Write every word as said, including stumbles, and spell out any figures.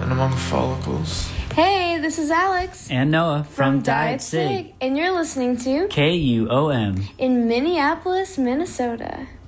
and among follicles. Hey, this is Alex. And Noah from, from Diet Sig. And you're listening to K U O M in Minneapolis, Minnesota.